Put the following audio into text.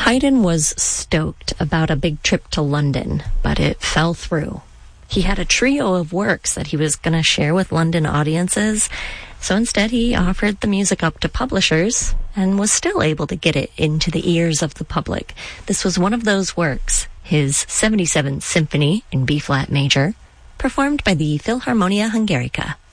Haydn was stoked about a big trip to London, but it fell through. He had a trio of works that he was going to share with London audiences, so instead he offered the music up to publishers and was still able to get it into the ears of the public. This was one of those works, his 77th Symphony in B-flat major, performed by the Philharmonia Hungarica.